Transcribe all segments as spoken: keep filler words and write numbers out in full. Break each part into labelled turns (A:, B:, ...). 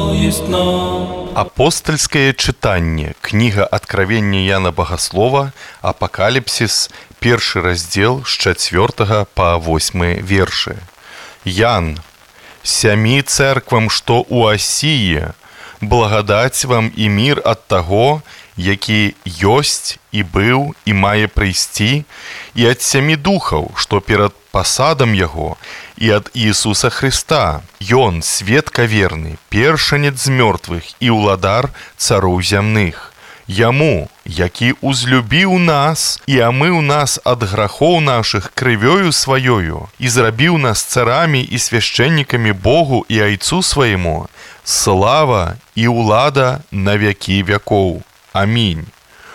A: есть нам.
B: Апостольское читание. Книга Откровення Яна Богослова, Апокалипсис, першы раздел з чацвёртага па восьмы вершы. Ян, сямі церквам, што ў Асіі, благадаць вам і мір ад таго, які ёсць і быў і мае прыйсці, і ад сямі духаў, што перад пасадам яго, і ад Иисуса Христа. Ён, сведка верны, першанец з мёртвых і ўладар цароў зямных. Яму, які узлюбіў нас і амыў нас ад грахоў нашых крывёю сваёю і зрабіў нас царамі і свяшчэннікамі Богу і Айцу свайму, слава і ўлада на вякі вякоў. Амінь.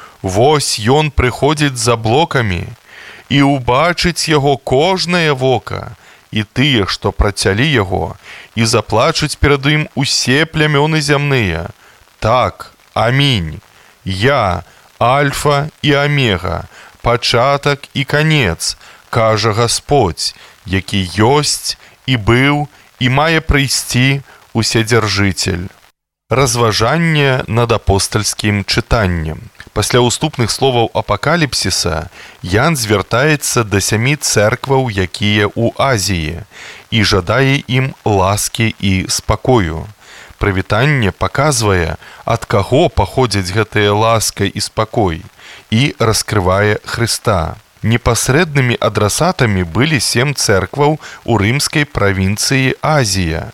B: Вось ён прыходзіць за блокамі, і ўбачыць яго кожнае вока, і тыя, што працялі яго, і заплачуць перад ім усе плямёны зямныя. Так, амінь. Я, Альфа і Омега, пачатак і канец, кажа Гасподзь, які ёсць і быў і мае прыйсці Уседзяржыцель. Разважанне над апостальскім чытаннем. Пасля ўступных словаў апакаліпсіса Ян звяртаецца да сямі цэркваў, якія ў Азіі, і жадае ім ласкі і спакою. Прывітанне паказвае, ад каго паходзяць гэтыя ласка і спакой, і раскрывае Хрыста. Непасрэднымі адрасатамі былі сем цэркваў у рымскай правінцыі Азія,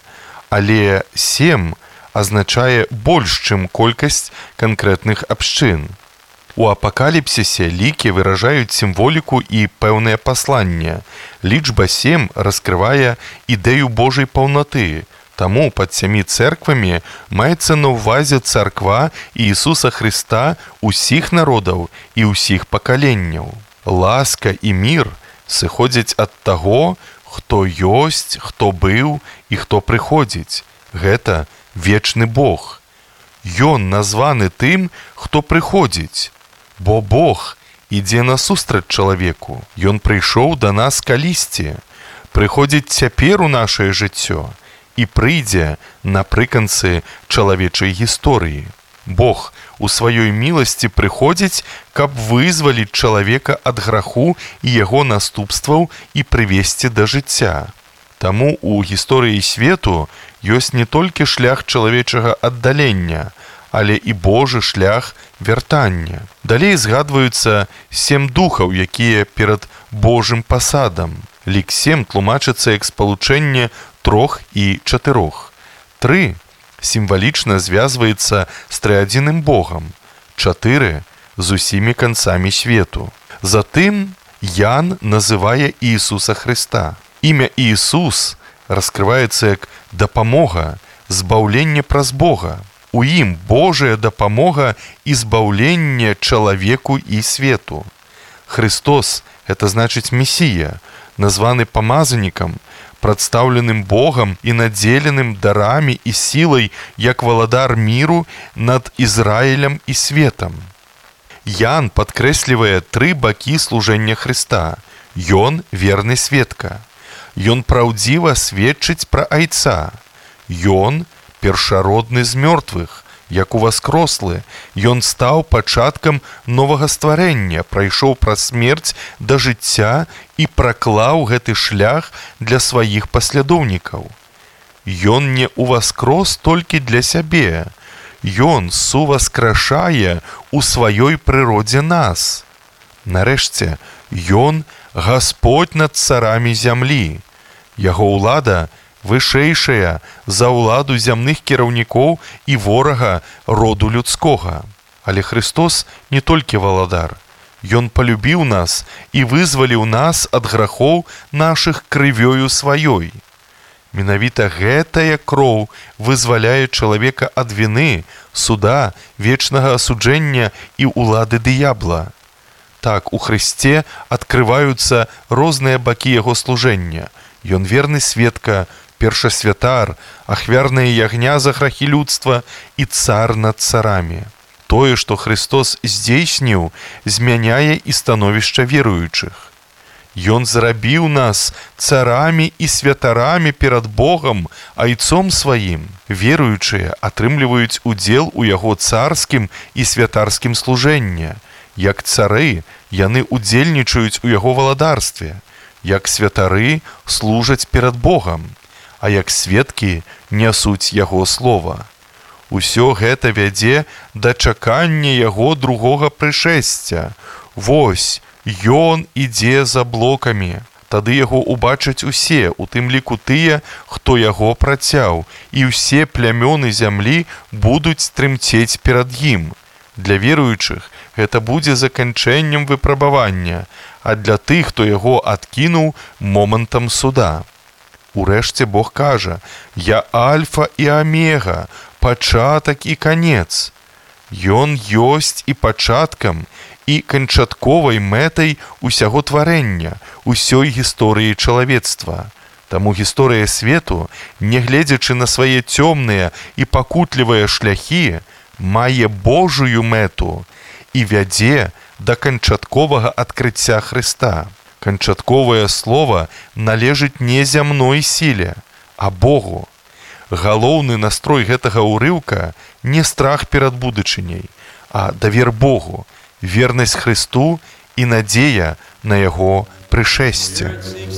B: але сем азначае больш, чым колькасць канкрэтных абшчын. У апакаліпсісе лікі выражаюць сімволіку і пэўнае пасланне. Лічба сем раскрывае ідэю Божай паўнаты, таму пад сямі цэрквамі маецца на ўвазе царква Иисуса Христа усіх народаў і ўсіх пакаленняў. Ласка і мір сыходзяць ад таго, хто ёсць, хто быў і хто прыходзіць. Гэта вечны Бог. Ён названы тым, хто прыходзіць, бо Бог ідзе насустрач чалавеку. Ён прыйшоў да нас калісьці, прыходзіць цяпер у нашае жыццё і прыйдзе напрыканцы чалавечай гісторыі. Бог у сваёй міласці прыходзіць, каб вызваліць чалавека ад граху і яго наступстваў і прывесці да жыцця. Таму у гісторыі свету ёсць не толькі шлях чалавечага аддалення, але і Божы шлях вяртання. Далей згадваюцца сем духаў, якія перад Божым пасадам. Лік сем тлумачыцца як спалучэнне трох і чатырох. Тры сімвалічна звязваецца з трыадзіным Богам, чатыры з усімі канцамі свету. Затым Ян называе Иисуса Христа. Імя Иисус раскрываецца як дапамога, збаўленне праз Бога. У ім Божая дапамога і збаўленне чалавеку і свету. Христос – гэта значыць Месія, названы памазанікам, прадстаўленым Богам і надзеленым дарамі і сілай як валадар міру над Ізраілем і светам. Ян падкрэслівае тры бакі служэння Христа. Ён верны сведка. Ён праўдзіва сведчыць пра Айца. Ён першародны з мёртвых, як уваскрослы. Ён стаў пачаткам новага стварэння, прайшоў праз смерць да жыцця і праклаў гэты шлях для сваіх паслядоўнікаў. Ён не уваскрос толькі для сябе. Ён суваскрашае у сваёй прыродзе нас. Нарэшце, ён Гасподь над царамі зямлі. Яго ўлада вышэйшая за ўладу зямных кіраўнікоў і ворага роду людскога. Але Христос не толькі валадар. Ён палюбіў нас і вызваліў нас ад грахоў нашых крывёю сваёй. Менавіта гэтая кроў вызваляе чалавека ад віны, суда, вечнага асуджэння і ўлады дыябла. Так, у Христе адкрываюцца розныя бакі яго служэння. Ён верны сведка, першасвятар, ахвярная ягня за грахі людства і цар над царамі. Тое, што Христос здзейсніў, змяняе і становішча веруючых. Ён зрабіў нас царамі і святарамі перад Богам, айцом сваім. Веруючыя атрымліваюць удзел у яго царскім і святарскім служэнні. Як цары, яны удзельнічаюць у яго валадарстве. Як святары служаць перад Богам, а як сведкі нясуць яго слова. Усё гэта вядзе да чакання яго другога прышэсця. Вось, ён ідзе за блокамі. Тады яго убачаць усе, у тым ліку тыя, хто яго працяў, і ўсе плямёны зямлі будуць трымцець перад ім. Для веруючых гэта будзе заканчэннем выпрабавання, а для тых, хто яго адкінуў, момантам суда. Урэшце Бог кажа: «Я альфа і омега, пачатак і канец». Ён ёсць і пачаткам, і канчатковай мэтай усяго тварэння, усёй гісторыі чалавецтва. Таму гісторыя свету, нягледзячы на свае цёмныя і пакутлівыя шляхі, мае Божую мэту і вядзе да канчатковага адкрыцця Хрыста. Канчатковае слова належыць не зямной сіле, а Богу. Галоўны настрой гэтага ўрыўка не страх перад будучыняй, а давер Богу, вернасць Хрысту і надзея на яго прышэсце.